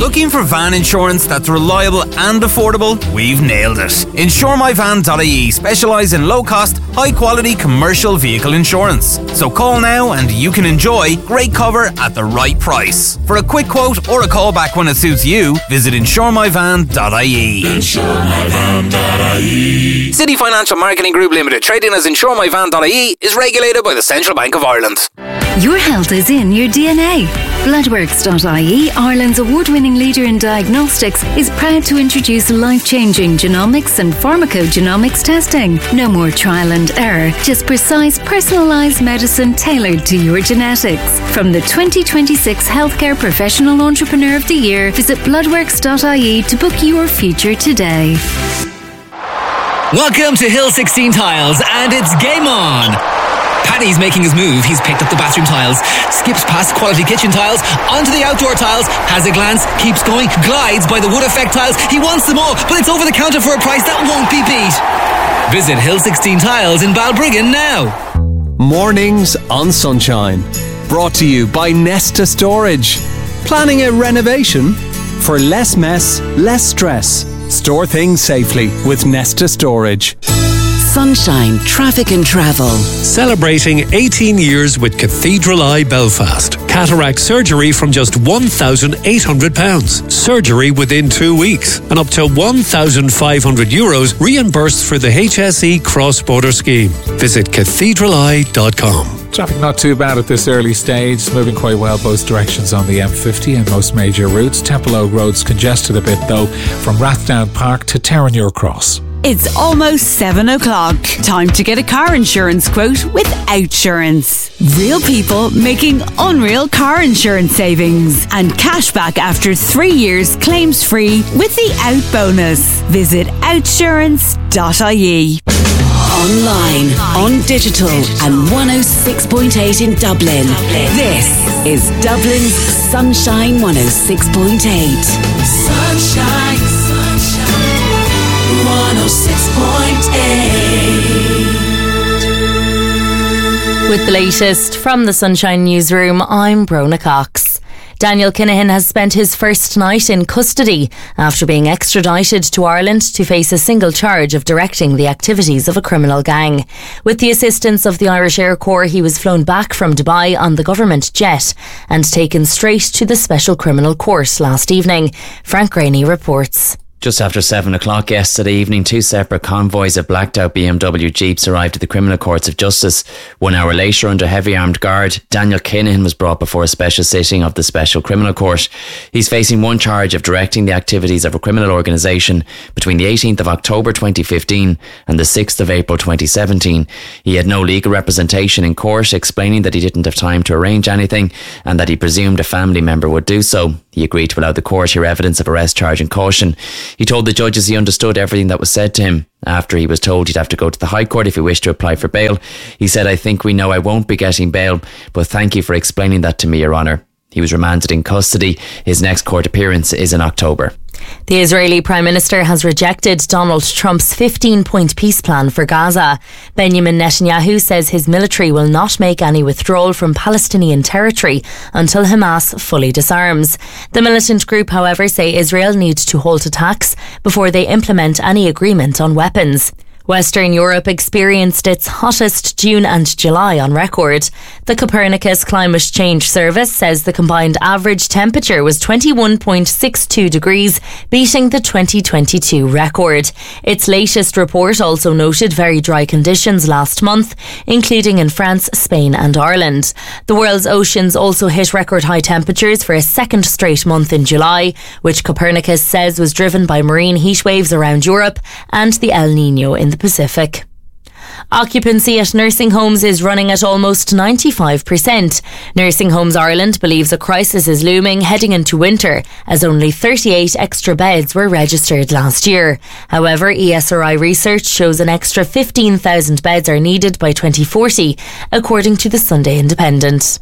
Looking for van insurance that's reliable and affordable? We've nailed it. InsureMyVan.ie specialise in low-cost, high-quality commercial vehicle insurance. So call now and you can enjoy great cover at the right price. For a quick quote or a call back when it suits you, visit InsureMyVan.ie. InsureMyVan.ie. City Financial Marketing Group Limited, trading as InsureMyVan.ie, is regulated by the Central Bank of Ireland. Your health is in your DNA. Bloodworks.ie, Ireland's award-winning leader in diagnostics, is proud to introduce life-changing genomics and pharmacogenomics testing. No more trial and error, just precise, personalised medicine tailored to your genetics. From the 2026 Healthcare Professional Entrepreneur of the Year, visit bloodworks.ie to book your future today. Welcome to Hill 16 Tiles, and it's game on! Paddy's making his move. He's picked up the bathroom tiles, skips past quality kitchen tiles, onto the outdoor tiles, has a glance, keeps going, glides by the wood effect tiles. He wants them all, but it's over the counter for a price that won't be beat. Visit Hill 16 Tiles in Balbriggan now. Mornings on Sunshine. Brought to you by Nesta Storage. Planning a renovation? For less mess, less stress. Store things safely with Nesta Storage. Sunshine Traffic and Travel. Celebrating 18 years with Cathedral Eye Belfast. Cataract surgery from just £1,800. Surgery within 2 weeks. And up to €1,500 reimbursed for the HSE cross-border scheme. Visit cathedraleye.com. Traffic not too bad at this early stage, moving quite well both directions on the M50 and most major routes. Templeogue Road's congested a bit though, from Rathdown Park to Terranure Cross. It's almost 7 o'clock. Time to get a car insurance quote with Outsurance. Real people making unreal car insurance savings and cash back after 3 years claims free with the Out bonus. Visit outsurance.ie. Online, on digital, and 106.8 in Dublin. This is Dublin's Sunshine 106.8. Sunshine, sunshine, 106.8. With the latest from the Sunshine Newsroom, I'm Brona Cox. Daniel Kinahan has spent his first night in custody after being extradited to Ireland to face a single charge of directing the activities of a criminal gang. With the assistance of the Irish Air Corps, he was flown back from Dubai on the government jet and taken straight to the Special Criminal Court last evening. Frank Graney reports. Just after 7 o'clock yesterday evening, 2 separate convoys of blacked out BMW Jeeps arrived at the Criminal Courts of Justice. 1 hour later, under heavy armed guard, Daniel Kinahan was brought before a special sitting of the Special Criminal Court. He's facing one charge of directing the activities of a criminal organisation between the 18th of October 2015 and the 6th of April 2017. He had no legal representation in court, explaining that he didn't have time to arrange anything and that he presumed a family member would do so. He agreed to allow the court hear evidence of arrest charge and caution. He told the judges he understood everything that was said to him. After he was told he'd have to go to the High Court if he wished to apply for bail, he said, "I think we know I won't be getting bail, but thank you for explaining that to me, Your Honour." He was remanded in custody. His next court appearance is in October. The Israeli Prime Minister has rejected Donald Trump's 15-point peace plan for Gaza. Benjamin Netanyahu says his military will not make any withdrawal from Palestinian territory until Hamas fully disarms. The militant group, however, say Israel needs to halt attacks before they implement any agreement on weapons. Western Europe experienced its hottest June and July on record. The Copernicus Climate Change Service says the combined average temperature was 21.62 degrees, beating the 2022 record. Its latest report also noted very dry conditions last month, including in France, Spain and Ireland. The world's oceans also hit record high temperatures for a second straight month in July, which Copernicus says was driven by marine heat waves around Europe and the El Niño in the Pacific. Occupancy at nursing homes is running at almost 95%. Nursing Homes Ireland believes a crisis is looming heading into winter, as only 38 extra beds were registered last year. However, ESRI research shows an extra 15,000 beds are needed by 2040, according to the Sunday Independent.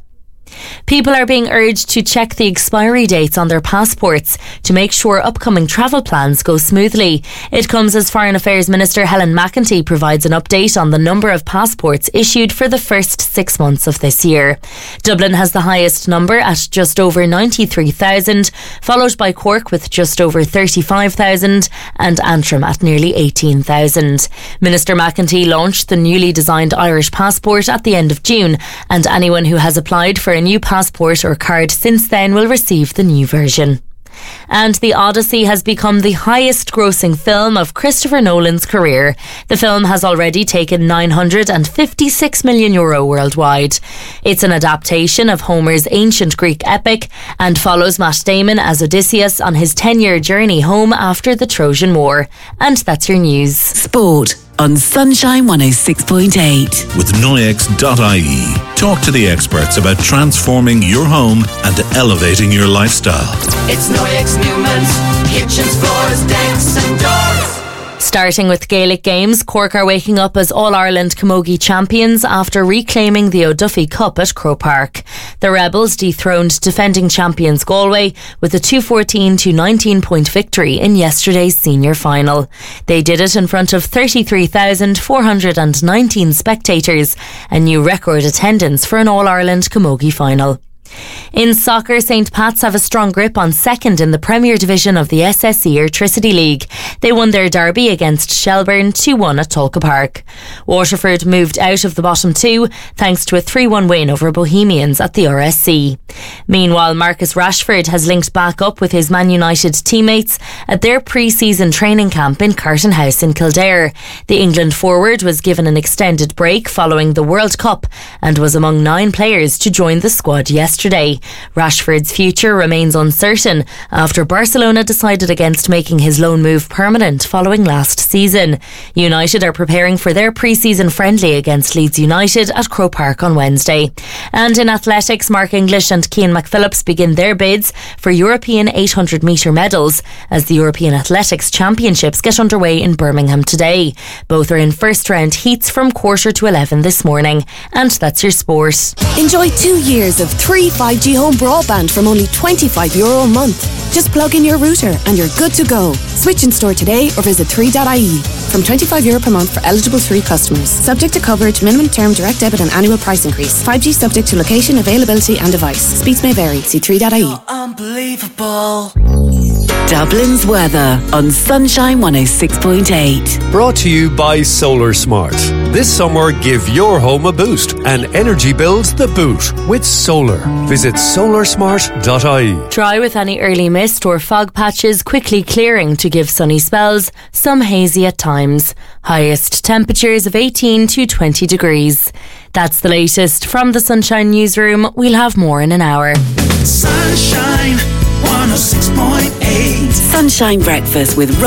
People are being urged to check the expiry dates on their passports to make sure upcoming travel plans go smoothly. It comes as Foreign Affairs Minister Helen McEntee provides an update on the number of passports issued for the first 6 months of this year. Dublin has the highest number at just over 93,000, followed by Cork with just over 35,000 and Antrim at nearly 18,000. Minister McEntee launched the newly designed Irish passport at the end of June, and anyone who has applied for a new passport or card since then will receive the new version. And The Odyssey has become the highest grossing film of Christopher Nolan's career. The film has already taken €956 million worldwide. It's an adaptation of Homer's ancient Greek epic and follows Matt Damon as Odysseus on his 10-year journey home after the Trojan War. And that's your news. Sport on Sunshine 106.8. With Noyex.ie. Talk to the experts about transforming your home and elevating your lifestyle. It's Noyex Newman's kitchens, floors, decks and doors. Starting with Gaelic games, Cork are waking up as All-Ireland Camogie champions after reclaiming the O'Duffy Cup at Croke Park. The Rebels dethroned defending champions Galway with a 214-19 point victory in yesterday's senior final. They did it in front of 33,419 spectators, a new record attendance for an All-Ireland Camogie final. In soccer, St Pat's have a strong grip on second in the Premier Division of the SSE Airtricity League. They won their derby against Shelbourne 2-1 at Tolka Park. Waterford moved out of the bottom two thanks to a 3-1 win over Bohemians at the RSC. Meanwhile, Marcus Rashford has linked back up with his Man United teammates at their pre-season training camp in Carton House in Kildare. The England forward was given an extended break following the World Cup and was among 9 players to join the squad yesterday. Rashford's future remains uncertain after Barcelona decided against making his loan move permanent following last season. United are preparing for their pre-season friendly against Leeds United at Croke Park on Wednesday. And in athletics, Mark English and Cian McPhillips begin their bids for European 800 metre medals as the European Athletics Championships get underway in Birmingham today. Both are in first round heats from 11:15 this morning. And that's your sport. Enjoy 2 years of 5G home broadband from only €25 a month. Just plug in your router and you're good to go. Switch in store today or visit 3.ie. From €25 per month for eligible 3 customers. Subject to coverage, minimum term, direct debit and annual price increase. 5G subject to location, availability and device. Speeds may vary. See 3.ie. Unbelievable. Dublin's weather on Sunshine 106.8. Brought to you by Solar Smart. This summer, give your home a boost and energy bills the boot with solar. Visit solarsmart.ie. Dry with any early mist or fog patches quickly clearing to give sunny spells, some hazy at times. Highest temperatures of 18 to 20 degrees. That's the latest from the Sunshine Newsroom. We'll have more in an hour. Sunshine 106.8. Sunshine Breakfast with